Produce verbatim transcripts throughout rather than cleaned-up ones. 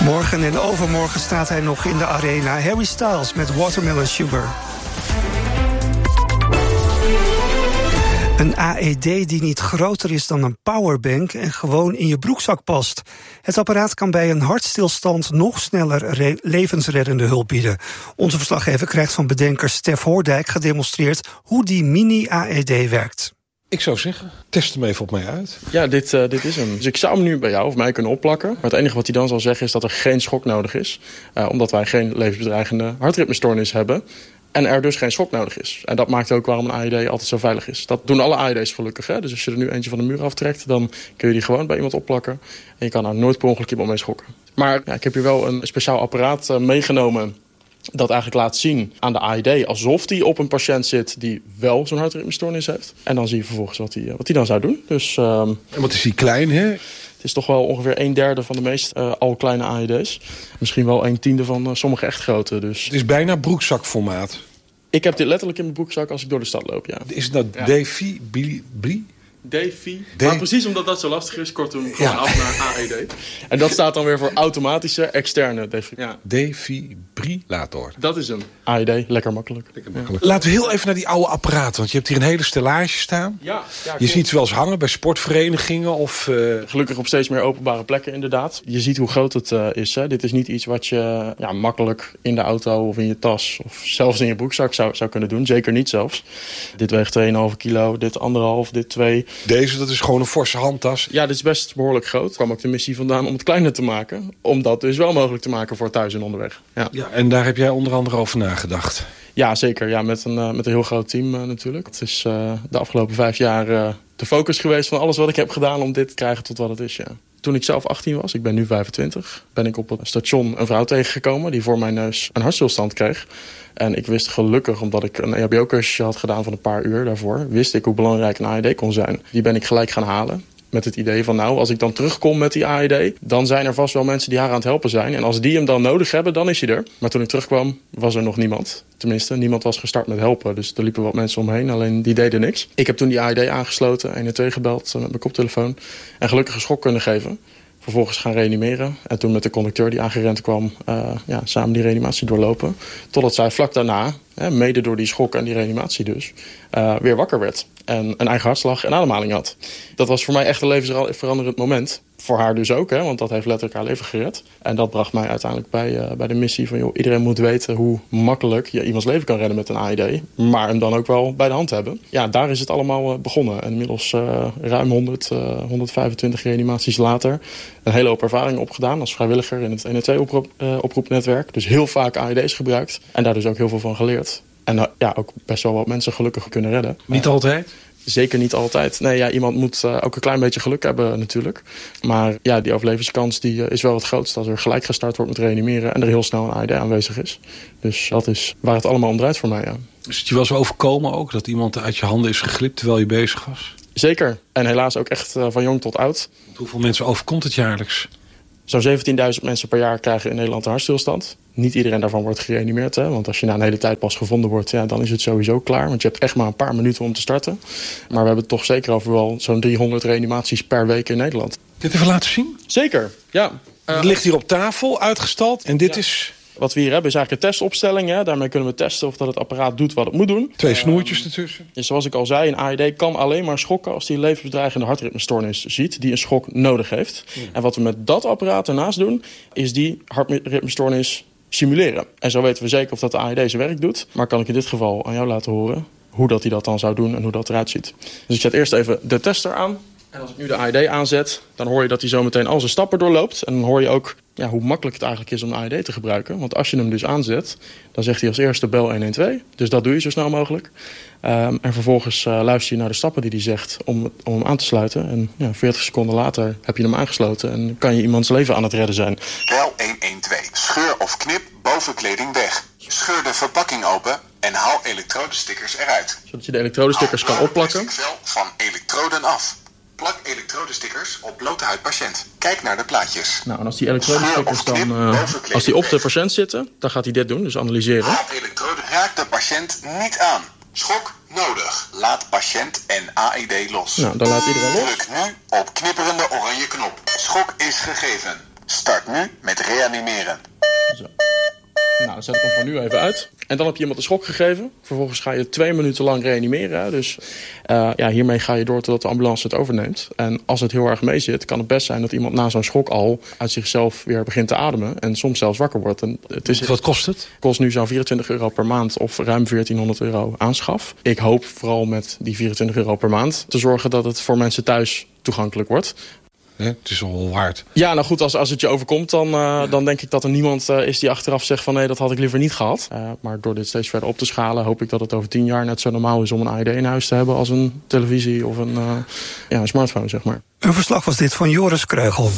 Morgen en overmorgen staat hij nog in de arena. Harry Styles met Watermelon Sugar. Een A E D die niet groter is dan een powerbank en gewoon in je broekzak past. Het apparaat kan bij een hartstilstand nog sneller re- levensreddende hulp bieden. Onze verslaggever krijgt van bedenker Stef Hoordijk gedemonstreerd hoe die mini-A E D werkt. Ik zou zeggen, test hem even op mij uit. Ja, dit, uh, dit is hem. Dus ik zou hem nu bij jou of mij kunnen opplakken. Maar het enige wat hij dan zal zeggen is dat er geen schok nodig is. Uh, omdat wij geen levensbedreigende hartritmestoornis hebben. En er dus geen schok nodig is. En dat maakt ook waarom een A E D altijd zo veilig is. Dat doen alle A E D's gelukkig. Hè? Dus als je er nu eentje van de muur aftrekt, dan kun je die gewoon bij iemand opplakken. En je kan daar nooit per ongeluk iemand mee schokken. Maar ja, ik heb hier wel een speciaal apparaat uh, meegenomen dat eigenlijk laat zien aan de A E D alsof die op een patiënt zit die wel zo'n hartritmestoornis heeft. En dan zie je vervolgens wat hij wat dan zou doen. Dus, um, en wat is die klein, hè? Het is toch wel ongeveer een derde van de meest uh, al kleine A E D's. Misschien wel een tiende van uh, sommige echt grote. Dus. Het is bijna broekzakformaat. Ik heb dit letterlijk in mijn broekzak als ik door de stad loop, ja. Is dat ja. Defibri? Defi. De- maar precies omdat dat zo lastig is, kort hem gewoon ja. af naar A E D. En dat staat dan weer voor automatische externe defibrillator. Ja. Defibrillator. Dat is hem. A E D, lekker makkelijk. Lekker makkelijk. Ja. Laten we heel even naar die oude apparaten. Want je hebt hier een hele stellage staan. Ja, ja, je ziet ze wel eens hangen bij sportverenigingen of... Uh... Gelukkig op steeds meer openbare plekken inderdaad. Je ziet hoe groot het uh, is. Hè. Dit is niet iets wat je ja, makkelijk in de auto of in je tas... of zelfs in je broekzak zou, zou kunnen doen. Zeker niet zelfs. Dit weegt twee komma vijf kilo, dit anderhalf, dit twee. Deze, dat is gewoon een forse handtas. Ja, dit is best behoorlijk groot. Er kwam ook de missie vandaan om het kleiner te maken. Om dat dus wel mogelijk te maken voor thuis en onderweg. Ja, ja en daar heb jij onder andere over nagedacht. Ja, zeker. Ja, met, een, uh, met een heel groot team uh, natuurlijk. Het is uh, de afgelopen vijf jaar uh, de focus geweest van alles wat ik heb gedaan om dit te krijgen tot wat het is, ja. Toen ik zelf achttien was, ik ben nu vijfentwintig... ben ik op het station een vrouw tegengekomen die voor mijn neus een hartstilstand kreeg. En ik wist gelukkig, omdat ik een E H B O-cursusje had gedaan van een paar uur daarvoor... wist ik hoe belangrijk een A E D kon zijn. Die ben ik gelijk gaan halen. Met het idee van, nou, als ik dan terugkom met die A E D... dan zijn er vast wel mensen die haar aan het helpen zijn. En als die hem dan nodig hebben, dan is hij er. Maar toen ik terugkwam, was er nog niemand. Tenminste, niemand was gestart met helpen. Dus er liepen wat mensen omheen, alleen die deden niks. Ik heb toen die A E D aangesloten, honderdtwee gebeld met mijn koptelefoon... en gelukkig een schok kunnen geven. Vervolgens gaan reanimeren. En toen met de conducteur die aangerend kwam... Uh, ja, samen die reanimatie doorlopen. Totdat zij vlak daarna, hè, mede door die schok en die reanimatie dus... Uh, weer wakker werd. En een eigen hartslag en ademhaling had. Dat was voor mij echt een levensveranderend moment. Voor haar dus ook, hè, want dat heeft letterlijk haar leven gered. En dat bracht mij uiteindelijk bij, uh, bij de missie van... joh, iedereen moet weten hoe makkelijk je iemands leven kan redden met een A E D. Maar hem dan ook wel bij de hand hebben. Ja, daar is het allemaal uh, begonnen. En inmiddels uh, ruim honderd, uh, honderdvijfentwintig reanimaties later... een hele hoop ervaring opgedaan als vrijwilliger in het honderdtwee-oproepnetwerk. Dus heel vaak A E D's gebruikt. En daar dus ook heel veel van geleerd. En uh, ja, ook best wel wat mensen gelukkig kunnen redden. Niet uh, altijd? Zeker niet altijd. Nee, ja, iemand moet uh, ook een klein beetje geluk hebben natuurlijk. Maar ja, die overlevingskans die, uh, is wel het grootst als er gelijk gestart wordt met reanimeren... en er heel snel een A E D aanwezig is. Dus dat is waar het allemaal om draait voor mij, ja. Is het je wel eens overkomen ook, dat iemand uit je handen is geglipt terwijl je bezig was? Zeker. En helaas ook echt uh, van jong tot oud. Hoeveel mensen overkomt het jaarlijks? Zo'n zeventienduizend mensen per jaar krijgen in Nederland een hartstilstand. Niet iedereen daarvan wordt gereanimeerd. Hè? Want als je na een hele tijd pas gevonden wordt, ja, dan is het sowieso klaar. Want je hebt echt maar een paar minuten om te starten. Maar we hebben het toch zeker over wel zo'n driehonderd reanimaties per week in Nederland. Kun je het even laten zien? Zeker, ja. Uh, het ligt hier op tafel, uitgestald. En dit ja. is... Wat we hier hebben is eigenlijk een testopstelling. Hè? Daarmee kunnen we testen of dat het apparaat doet wat het moet doen. Twee snoertjes um, ertussen. Dus zoals ik al zei, een A E D kan alleen maar schokken... als hij een levensbedreigende hartritmestoornis ziet... die een schok nodig heeft. Mm. En wat we met dat apparaat ernaast doen... is die hartritmestoornis simuleren. En zo weten we zeker of dat de A E D zijn werk doet. Maar kan ik in dit geval aan jou laten horen... hoe dat hij dat dan zou doen en hoe dat eruit ziet. Dus ik zet eerst even de tester aan... En als ik nu de A E D aanzet, dan hoor je dat hij zo meteen al zijn stappen doorloopt. En dan hoor je ook ja, hoe makkelijk het eigenlijk is om een A E D te gebruiken. Want als je hem dus aanzet, dan zegt hij als eerste bel honderdtwaalf. Dus dat doe je zo snel mogelijk. Um, en vervolgens uh, luister je naar de stappen die hij zegt om, om hem aan te sluiten. En ja, veertig seconden later heb je hem aangesloten en kan je iemands leven aan het redden zijn. Bel honderdtwaalf. Scheur of knip bovenkleding weg. Scheur de verpakking open en haal elektrodestickers eruit. Zodat je de elektrodestickers kan opplakken. Haal vel van elektroden af. Plak elektrodestickers op blote huid patiënt. Kijk naar de plaatjes. Nou, en als die elektrodestickers dan uh, als die op de patiënt zitten, dan gaat hij dit doen, dus analyseren. Haal elektroden. Raak de patiënt niet aan. Schok nodig. Laat patiënt en A E D los. Nou, dan laat iedereen los. Druk nu op knipperende oranje knop. Schok is gegeven. Start nu met reanimeren. Zo. Nou, dan zet ik hem voor nu even uit. En dan heb je iemand een schok gegeven. Vervolgens ga je twee minuten lang reanimeren. Hè. Dus uh, ja, hiermee ga je door totdat de ambulance het overneemt. En als het heel erg mee zit, kan het best zijn dat iemand na zo'n schok al uit zichzelf weer begint te ademen. En soms zelfs wakker wordt. En het is, Wat kost het? Het kost nu zo'n vierentwintig euro per maand of ruim veertienhonderd euro aanschaf. Ik hoop vooral met die vierentwintig euro per maand te zorgen dat het voor mensen thuis toegankelijk wordt. Nee, het is al waard. Ja, nou goed, als, als het je overkomt, dan, uh, dan denk ik dat er niemand uh, is die achteraf zegt van nee, dat had ik liever niet gehad. Uh, maar door dit steeds verder op te schalen, hoop ik dat het over tien jaar net zo normaal is om een A E D in huis te hebben als een televisie of een, uh, ja, een smartphone, zeg maar. Een verslag was dit van Joris Kreugel.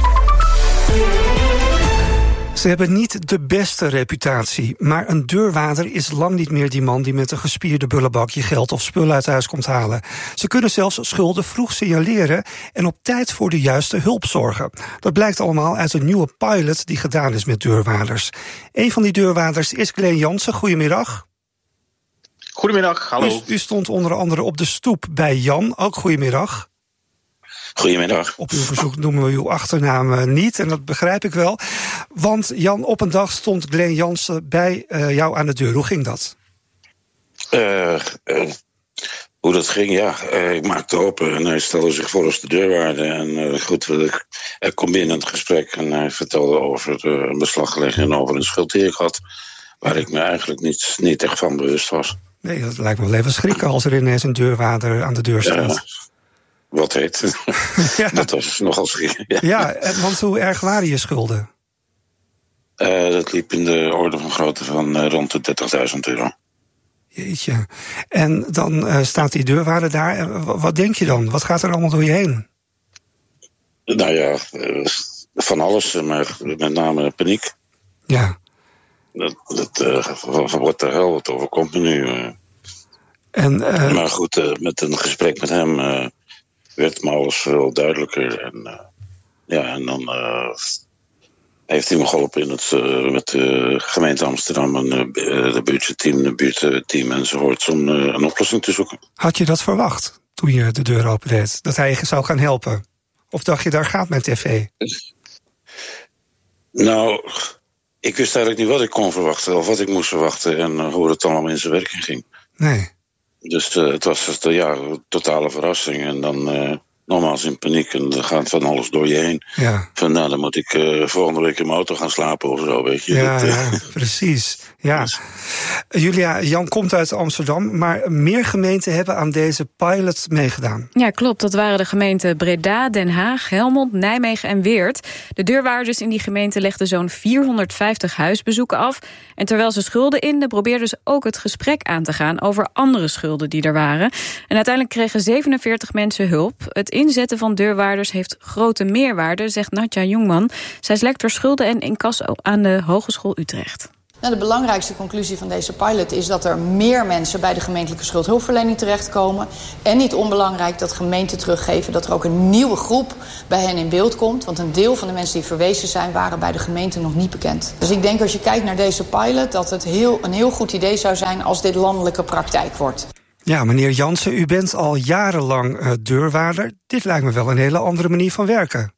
Ze hebben niet de beste reputatie, maar een deurwaarder is lang niet meer die man die met een gespierde bullebak je geld of spullen uit huis komt halen. Ze kunnen zelfs schulden vroeg signaleren en op tijd voor de juiste hulp zorgen. Dat blijkt allemaal uit een nieuwe pilot die gedaan is met deurwaarders. Een van die deurwaarders is Glenn Jansen. Goedemiddag. Goedemiddag, hallo. U, u stond onder andere op de stoep bij Jan. Ook goedemiddag. Goedemiddag. Op uw verzoek noemen we uw achternaam niet, en dat begrijp ik wel. Want Jan, op een dag stond Glenn Jansen bij uh, jou aan de deur. Hoe ging dat? Uh, uh, hoe dat ging, ja. Uh, ik maakte open en hij stelde zich voor als de deurwaarder. En uh, goed, hij kwam binnen het gesprek en hij vertelde over de, een beslaglegging en over een schuld die ik had, waar ik me eigenlijk niet, niet echt van bewust was. Nee, dat lijkt me wel even schrikken als er ineens een deurwaarder aan de deur staat. Uh, Wat heet. Ja. Dat was nogal schrik. Ja, ja, want hoe erg waren je schulden? Uh, dat liep in de orde van grootte van uh, rond de dertigduizend euro. Jeetje. En dan uh, staat die deurwaarder daar. En wat denk je dan? Wat gaat er allemaal door je heen? Nou ja, uh, van alles, maar met name paniek. Ja. Dat, dat uh, wat de hel, wat overkomt me nu. Uh. En, uh, maar goed, uh, met een gesprek met hem uh, werd me alles veel duidelijker. En, uh, ja, en dan uh, heeft hij me geholpen in het, uh, met de gemeente Amsterdam en uh, de buurtteam, de buurtteam enzovoort om uh, een oplossing te zoeken. Had je dat verwacht toen je de deur opendeed? Dat hij je zou gaan helpen? Of dacht je, daar gaat mijn tv? Nou, ik wist eigenlijk niet wat ik kon verwachten of wat ik moest verwachten en uh, hoe het allemaal in zijn werking ging. Nee. Dus uh, het was uh, ja, een totale verrassing. En dan uh, nogmaals in paniek. En dan gaat van alles door je heen. Ja. Van nou, dan moet ik uh, volgende week in mijn auto gaan slapen of zo, weet je. Ja, dat, uh, ja precies. Ja. Dus. Julia, Jan komt uit Amsterdam, maar meer gemeenten hebben aan deze pilot meegedaan. Ja, klopt. Dat waren de gemeenten Breda, Den Haag, Helmond, Nijmegen en Weert. De deurwaarders in die gemeenten legden zo'n vierhonderdvijftig huisbezoeken af. En terwijl ze schulden inden, probeerden ze ook het gesprek aan te gaan over andere schulden die er waren. En uiteindelijk kregen zevenenveertig mensen hulp. Het inzetten van deurwaarders heeft grote meerwaarde, zegt Nadja Jongman. Zij is lector schulden en incasso aan de Hogeschool Utrecht. Nou, de belangrijkste conclusie van deze pilot is dat er meer mensen bij de gemeentelijke schuldhulpverlening terechtkomen. En niet onbelangrijk dat gemeenten teruggeven dat er ook een nieuwe groep bij hen in beeld komt. Want een deel van de mensen die verwezen zijn, waren bij de gemeente nog niet bekend. Dus ik denk als je kijkt naar deze pilot dat het heel, een heel goed idee zou zijn als dit landelijke praktijk wordt. Ja, meneer Jansen, u bent al jarenlang uh, deurwaarder. Dit lijkt me wel een hele andere manier van werken.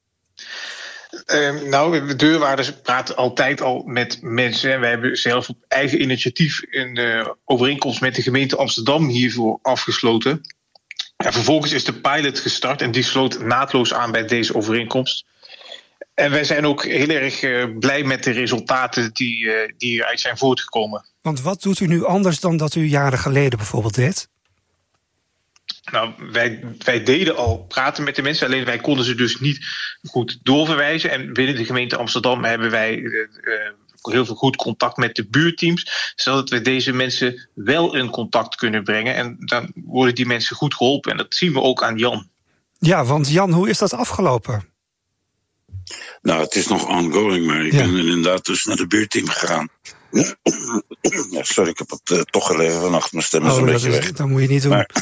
Uh, nou, deurwaarders praten altijd al met mensen. Wij hebben zelf op eigen initiatief een uh, overeenkomst met de gemeente Amsterdam hiervoor afgesloten. En vervolgens is de pilot gestart en die sloot naadloos aan bij deze overeenkomst. En wij zijn ook heel erg uh, blij met de resultaten die, uh, die eruit zijn voortgekomen. Want wat doet u nu anders dan dat u jaren geleden bijvoorbeeld deed? Nou, wij, wij deden al praten met de mensen, alleen wij konden ze dus niet goed doorverwijzen. En binnen de gemeente Amsterdam hebben wij uh, heel veel goed contact met de buurteams, zodat we deze mensen wel in contact kunnen brengen. En dan worden die mensen goed geholpen. En dat zien we ook aan Jan. Ja, want Jan, hoe is dat afgelopen? Nou, het is nog ongoing, maar ik ja. ben inderdaad dus naar de buurteam gegaan. Ja, sorry, ik heb het uh, toch gelezen vannacht. Mijn stem is oh, een dat beetje is, weg. Dat moet je niet doen. Maar,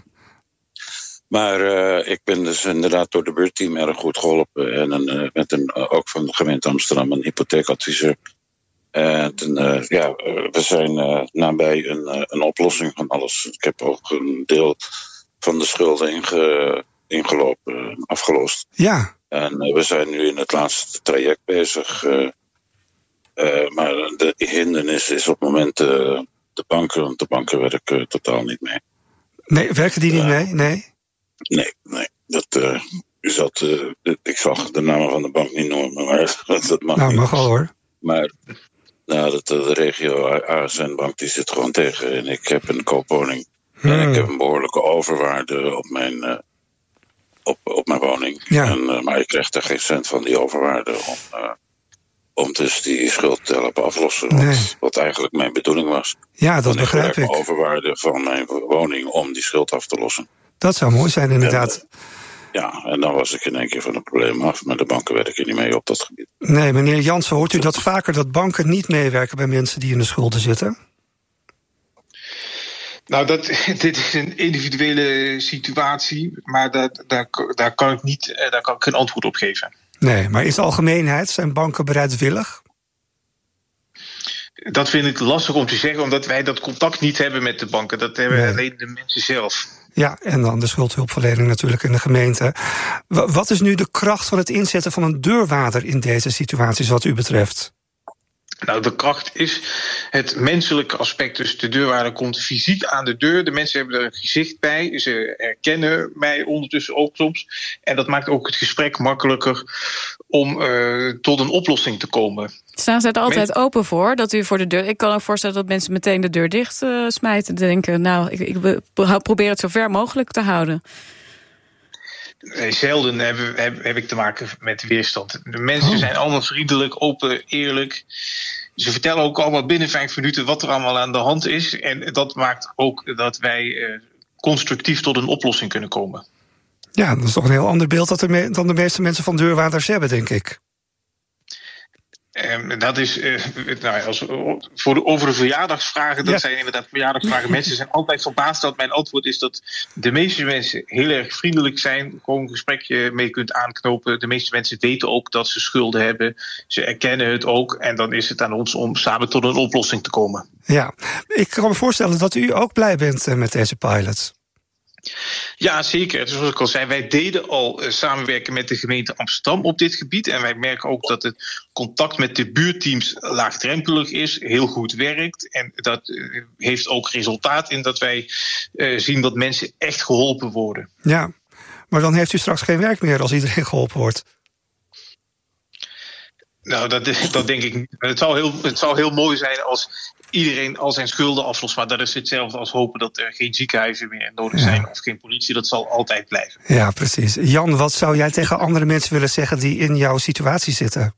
maar uh, ik ben dus inderdaad door de buurteam erg goed geholpen. En een, uh, met een, uh, ook van de gemeente Amsterdam een hypotheekadviseur. En uh, ja, uh, we zijn uh, nabij een, uh, een oplossing van alles. Ik heb ook een deel van de schulden inge, ingelopen, uh, afgelost. Ja. En uh, we zijn nu in het laatste traject bezig. Uh, uh, maar de hindernis is op het moment uh, de banken, want de banken werken uh, totaal niet mee. Nee, werken die niet uh, mee? Nee? Nee, nee. Dat, uh, is dat, uh, ik zal de naam van de bank niet noemen, maar dat mag nou, niet. mag wel hoor. Maar nou, dat, de regio A S N-bank die zit gewoon tegen. En ik heb een koopwoning. Hmm. En ik heb een behoorlijke overwaarde op mijn, uh, op, op mijn woning. Ja. En, uh, maar ik krijg er geen cent van die overwaarde om, uh, om dus die schuld te helpen aflossen. Nee. Wat, wat eigenlijk mijn bedoeling was. Ja, dat en begrijp ik. Ik overwaarde van mijn woning om die schuld af te lossen. Dat zou mooi zijn, inderdaad. En, uh, ja, en dan was ik in één keer van het probleem af. Maar de banken werken niet mee op dat gebied. Nee, meneer Jansen, hoort u dat vaker, dat banken niet meewerken bij mensen die in de schulden zitten? Nou, dat, dit is een individuele situatie, maar dat, daar, daar, kan ik niet, daar kan ik geen antwoord op geven. Nee, maar in de algemeenheid zijn banken bereidwillig? Dat vind ik lastig om te zeggen, omdat wij dat contact niet hebben met de banken. Dat hebben nee. alleen de mensen zelf. Ja, en dan de schuldhulpverlening natuurlijk in de gemeente. Wat is nu de kracht van het inzetten van een deurwaarder in deze situaties wat u betreft? Nou, de kracht is het menselijke aspect. Dus de deurwaarder komt fysiek aan de deur. De mensen hebben er een gezicht bij. Ze herkennen mij ondertussen ook soms. En dat maakt ook het gesprek makkelijker om uh, tot een oplossing te komen. Staan ze er altijd Men... open voor? Dat u voor de deur. Ik kan ook voorstellen dat mensen meteen de deur dicht uh, smijten. Denken, nou, ik, ik probeer het zo ver mogelijk te houden. Nee, zelden heb, heb, heb ik te maken met weerstand. De mensen oh. zijn allemaal vriendelijk, open, eerlijk. Ze vertellen ook allemaal binnen vijf minuten wat er allemaal aan de hand is. En dat maakt ook dat wij uh, constructief tot een oplossing kunnen komen. Ja, dat is toch een heel ander beeld dat me- dan de meeste mensen van deurwaarders hebben, denk ik. Um, dat is, uh, nou, als, voor de, over de verjaardagsvragen, dat ja. zijn inderdaad verjaardagsvragen. Mensen zijn altijd verbaasd dat mijn antwoord is dat de meeste mensen heel erg vriendelijk zijn. Gewoon een gesprekje mee kunt aanknopen. De meeste mensen weten ook dat ze schulden hebben. Ze erkennen het ook. En dan is het aan ons om samen tot een oplossing te komen. Ja, ik kan me voorstellen dat u ook blij bent met deze pilot. Ja, zeker. Zoals ik al zei, wij deden al uh, samenwerken met de gemeente Amsterdam op dit gebied. En wij merken ook dat het contact met de buurteams laagdrempelig is, heel goed werkt. En dat uh, heeft ook resultaat in dat wij uh, zien dat mensen echt geholpen worden. Ja, maar dan heeft u straks geen werk meer als iedereen geholpen wordt. Nou, dat, dat denk ik niet. Het zou heel, het zou heel mooi zijn als iedereen al zijn schulden aflost. Maar dat is hetzelfde als hopen dat er geen ziekenhuizen meer nodig zijn. Ja. Of geen politie. Dat zal altijd blijven. Ja, precies. Jan, wat zou jij tegen andere mensen willen zeggen die in jouw situatie zitten?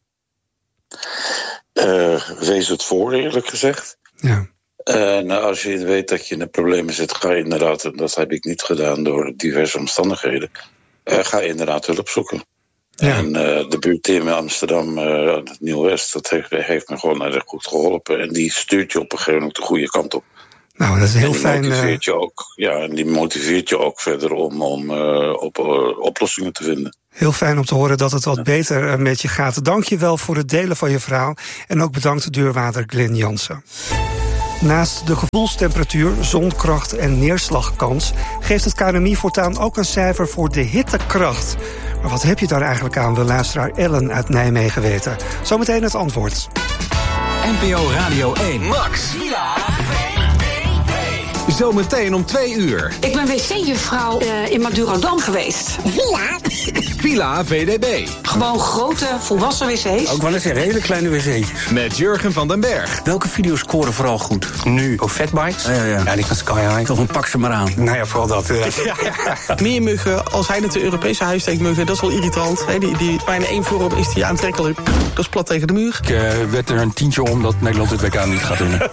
Uh, wees het voor, eerlijk gezegd. Ja. Uh, nou, als je weet dat je in de problemen zit, ga je inderdaad, en dat heb ik niet gedaan door diverse omstandigheden, uh, ga je inderdaad hulp zoeken. Ja. En uh, de buurteam in Amsterdam, uh, het Nieuw-West, dat heeft, heeft me gewoon uh, goed geholpen. En die stuurt je op een gegeven moment de goede kant op. Nou, dat is heel en die fijn. Motiveert je ook, ja, en die motiveert je ook verder om, om uh, op, uh, oplossingen te vinden. Heel fijn om te horen dat het wat ja. beter met je gaat. Dank je wel voor het delen van je verhaal. En ook bedankt de deurwaarder Glenn Jansen. Naast de gevoelstemperatuur, zonkracht en neerslagkans geeft het K N M I voortaan ook een cijfer voor de hittekracht. Maar wat heb je daar eigenlijk aan, wil luisteraar Ellen uit Nijmegen weten. Zometeen het antwoord. N P O Radio één. Max. Zometeen om twee uur. Ik ben wc-juffrouw uh, in Madurodam geweest. Villa. Villa V D B. Gewoon grote, volwassen wc's. Ook wel eens een hele kleine wc'tjes. Met Jurgen van den Berg. Welke video's scoren vooral goed? Nu. Oh, fatbikes? Ja, ja, ja. ja die van Sky High. Of een pak ze maar aan. Nou ja, vooral dat. Uh. Ja, ja. Meer muggen, als hij het de Europese huissteekmuggen, dat is wel irritant. He, die, die bijna één voorop is die aantrekkelijk. Dat is plat tegen de muur. Ik uh, werd er een tientje om dat Nederland het W K niet gaat winnen.